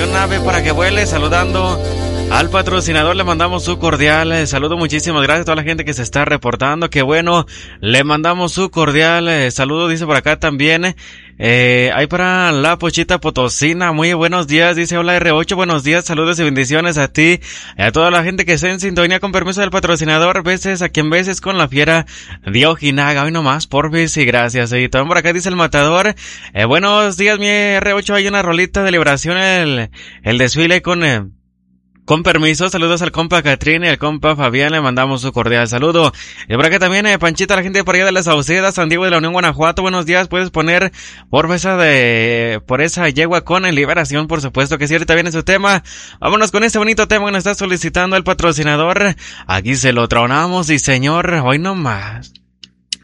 y un ave para que vuele, saludando al patrocinador. Le mandamos su cordial saludo, muchísimas gracias a toda la gente que se está reportando, qué bueno, le mandamos su cordial saludo, dice por acá también. Hay para la Pochita Potosina, muy buenos días, dice hola R8, buenos días, saludos y bendiciones a ti, a toda la gente que está en sintonía, con permiso del patrocinador, veces a quien veces con la fiera de Ojinaga, hoy nomás, por vez y gracias. Y también por acá dice el matador, buenos días mi R8, hay una rolita de liberación, el desfile con permiso, saludos al compa Catrín y al compa Fabián, le mandamos su cordial saludo. Y por acá también, Panchita, la gente por allá de la Sauceda, San Diego de la Unión, Guanajuato, buenos días, puedes poner por esa yegua con liberación, por supuesto que sí, ahorita viene su tema. Vámonos con este bonito tema que nos está solicitando el patrocinador. Aquí se lo tronamos y señor, hoy no más.